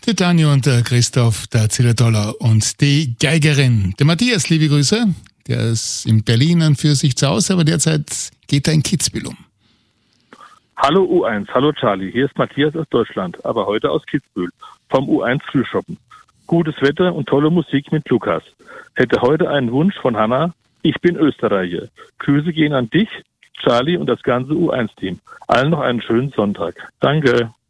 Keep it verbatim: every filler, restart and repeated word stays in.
Der Daniel und der Christoph, der Zillertaler und die Geigerin. Der Matthias, liebe Grüße. Der ist in Berlin an für sich zu Hause, aber derzeit geht er in Kitzbühel um. Hallo U eins, hallo Charlie. Hier ist Matthias aus Deutschland, aber heute aus Kitzbühel. Vom U eins Frühschoppen. Gutes Wetter und tolle Musik mit Lukas. Hätte heute einen Wunsch von Hanna. Ich bin Österreicher. Grüße gehen an dich, Charlie und das ganze U eins Team. Allen noch einen schönen Sonntag. Danke.